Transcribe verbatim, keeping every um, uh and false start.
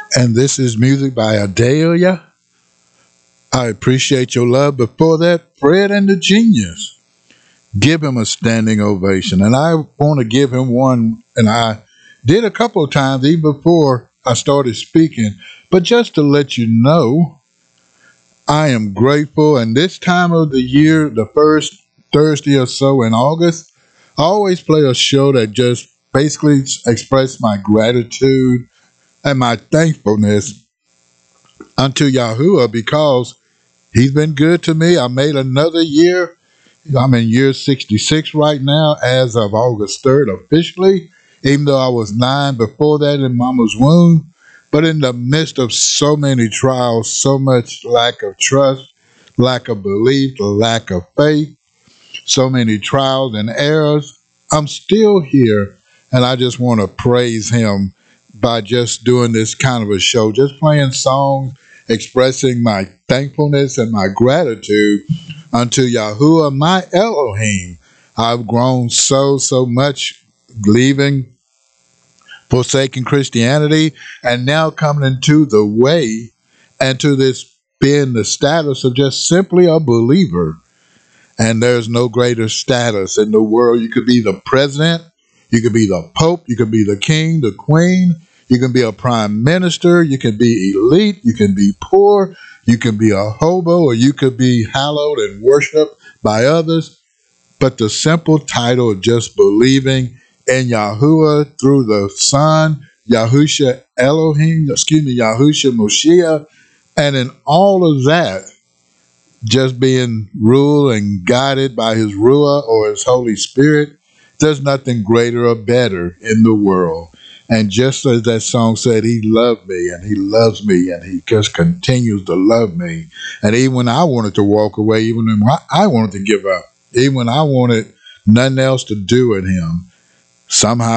And this is music by Adelia. I appreciate your love. Before that, Fred and the Genius. Give him a standing ovation. And I want to give him one, and I did a couple of times even before I started speaking. But just to let you know, I am grateful. And this time of the year, the first Thursday or so in August, I always play a show that just basically express my gratitude and my thankfulness unto Yahuwah because he's been good to me. I made another year. I'm in year sixty-six right now as of August third officially, even though I was nine before that in mama's womb. But in the midst of so many trials, so much lack of trust, lack of belief, lack of faith, so many trials and errors, I'm still here. And I just want to praise him by just doing this kind of a show, just playing songs, expressing my thankfulness and my gratitude unto Yahuwah, my Elohim. I've grown so, so much leaving, forsaking Christianity, and now coming into the way and to this being the status of just simply a believer. And there's no greater status in the world. You could be the president, you could be the pope, you could be the king, the queen, you can be a prime minister, you can be elite, you can be poor, you can be a hobo, or you could be hallowed and worshiped by others. But the simple title of just believing in Yahuwah through the Son, Yahusha Elohim, excuse me, Yahusha Moshiach, and in all of that, just being ruled and guided by his Ruah or his Holy Spirit, there's nothing greater or better in the world. And just as that song said, he loved me and he loves me and he just continues to love me. And even when I wanted to walk away, even when I wanted to give up, even when I wanted nothing else to do with him, somehow